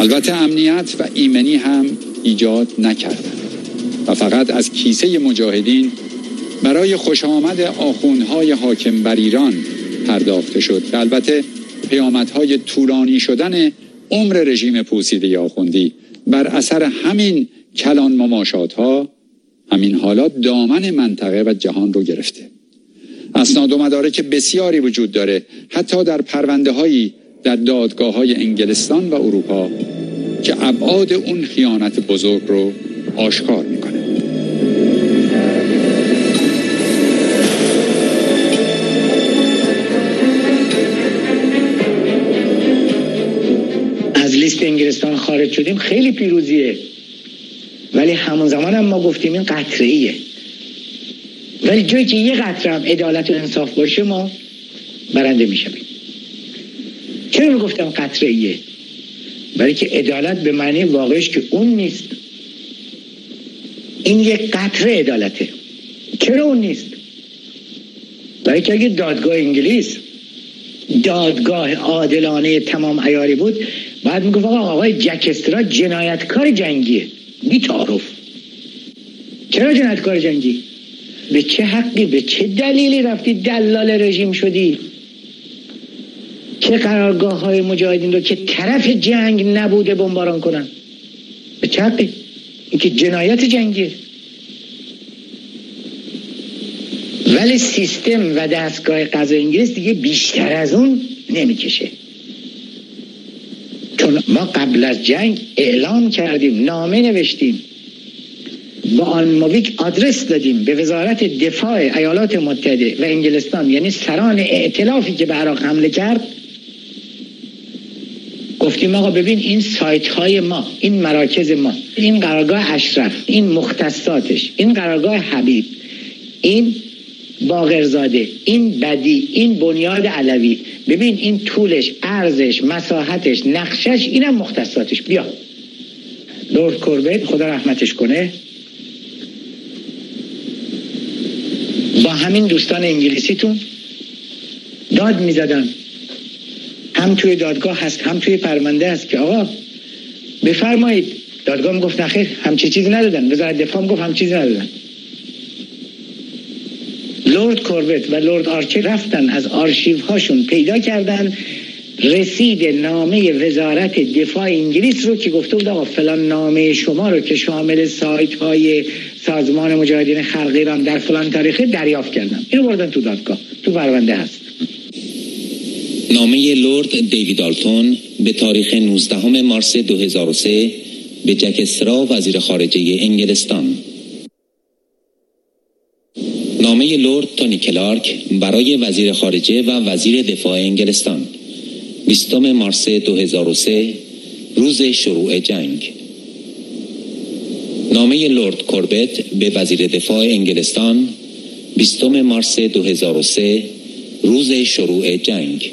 البته امنیت و ایمنی هم ایجاد نکردند و فقط از کیسه مجاهدین برای خوش آمد آخوندهای حاکم بر ایران پرداخته شد که البته پیامدهای طولانی شدن عمر رژیم پوسیده آخوندی بر اثر همین کلان مماشات‌ها، همین حالات دامن منطقه و جهان رو گرفته. اسناد و مدارک بسیاری وجود داره، حتی در پرونده‌هایی در دادگاه‌های انگلستان و اروپا که ابعاد اون خیانت بزرگ رو آشکار میکنه. از لیست انگلستان خارج شدیم خیلی پیروزیه، ولی همون زمان هم ما گفتیم این قطره‌ایه. ولی جایی که یه قطره هم عدالت و انصاف باشه ما برنده میشیم. چرا میگفتم قطره‌ایه؟ برای که عدالت به معنی واقعیش که اون نیست. این یک قطره عدالته. چرا اون نیست؟ برای که اگه دادگاه انگلیس دادگاه عادلانه تمام عیاری بود، بعد میگفت آقای جک استرا جنایتکار جنگیه، بی تعارف. چرا جنایتکار جنگی؟ به چه حقی، به چه دلیلی رفتی دلال رژیم شدی که قرارگاه های مجاهدین رو که طرف جنگ نبوده بمباران کنن؟ به چه حقی؟ این که جنایت جنگیه. ولی سیستم و دستگاه قضایی انگلیس دیگه بیشتر از اون نمیکشه، چون ما قبل از جنگ اعلام کردیم، نامه نوشتیم، با آنمویک آدرس دادیم به وزارت دفاع ایالات متحده و انگلستان، یعنی سران ائتلافی که به عراق حمله کرد، گفتیم آقا ببین این سایت های ما، این مراکز ما، این قرارگاه اشرف، این مختصاتش، این قرارگاه حبیب، این باقرزاده، این بدی، این بنیاد علوی، ببین این طولش، عرضش، مساحتش، نقشش، اینم مختصاتش. بیا. لورد کوربت خدا رحمتش کنه با همین دوستان انگلیسیتون داد میزدن، هم توی دادگاه هست هم توی پرونده هست که آقا بفرمایید. دادگاه میگفت نخیر همچی چیزی ندادن، وزارت دفاع میگفت همچی چیزی ندادن. لورد کوربت و لورد آرچر رفتن از آرشیو هاشون پیدا کردن رسید نامه وزارت دفاع انگلیس رو که گفته بود آقا فلان نامه شما رو که شامل سایت های سازمان مجاهدین خلق ایران در فلان تاریخ دریافت کردم. اینو بردن تو دادگاه، تو پرونده هست. نامه لورد دیوید آلتون به تاریخ 19 مارس 2003 به جک استرا وزیر خارجه انگلستان. نامه لورد تونی کلارک برای وزیر خارجه و وزیر دفاع انگلستان 20 مارس 2003 روز شروع جنگ. نامه لورد کوربت به وزیر دفاع انگلستان 20 مارس 2003 روز شروع جنگ.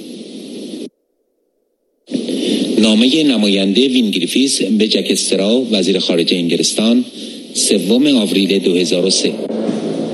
نامه نماینده وین گریفیس به جک استرا وزیر خارجه انگلستان 3 آوریل 2003.